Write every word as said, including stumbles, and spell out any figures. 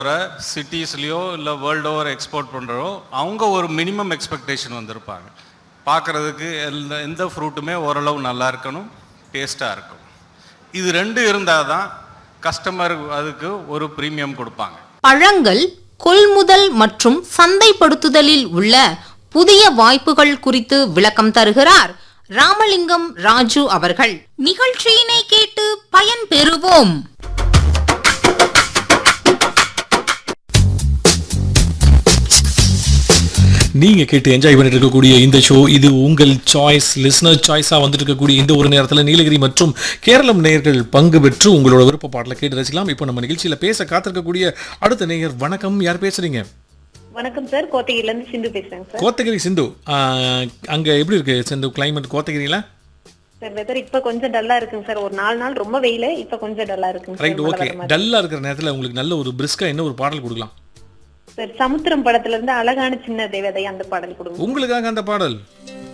சிட்டிஸ்லேயோ இல்லை world over export பண்ணுறோ அவங்க ஒரு மினிமம் எக்ஸ்பெக்டேஷன் வந்திருப்பாங்க. பார்க்குறதுக்கு எந்த எந்த ஃப்ரூட்டுமே ஓரளவு நல்லா இருக்கணும், டேஸ்ட்டாக இருக்கும். இது ரெண்டு இருந்தால் தான் கஸ்டமர் அதுக்கு ஒரு ப்ரீமியம் கொடுப்பாங்க. பழங்கள் கொள்முதல் மற்றும் சந்தைப்படுத்துதலில் உள்ள புதிய வாய்ப்புகள் குறித்து விளக்கம் தருகிறார் ராமலிங்கம் ராஜு அவர்கள். நிகழ்ச்சியினை கேட்டு பயன் பெறுவோம். நீங்க கேட்டு என்ஜாய் பண்ணிட்டு இருக்கக்கூடிய இந்த ஷோ இது உங்கள் சாய்ஸ், லிசனர் சாய்ஸா வந்துட்டு இருக்கக்கூடிய இந்த ஒரு நேரத்தில் நீலகிரி மற்றும் கேரளம் நேயர்கள் பங்கு பெற்று உங்களோட விருப்ப பாடலை கேட்டு ரசிக்கலாம். இப்போ நம்ம நிகழ்ச்சியில பேச காத்திருக்கக்கூடிய அடுத்த நேயர், வணக்கம், யார் பேசுறீங்க? வணக்கம் சார், கோத்தகிரில இருந்து சிந்து பேசுறேன் சார். கோத்தகிரி சிந்து, அங்க எப்படி இருக்கு சிந்து கிளைமேட் கோத்தகிரியில? சார் வெதர் இப்ப கொஞ்சம் டல்லா இருக்குங்க சார். ஒரு நாலு நாள் ரொம்ப வெயில, இப்ப கொஞ்சம் டல்லா இருக்குங்க. Right, okay. டல்லா இருக்கிற நேரத்தில் உங்களுக்கு நல்ல ஒரு பிரிஸ்கா என்ன ஒரு பாடல் கொடுக்கலாம் சார்? சமுத்திரம் படத்துல இருந்து அழகான சின்ன தேவதை அந்த பாடல் கொடுங்க. உங்களுக்காக அந்த பாடல்.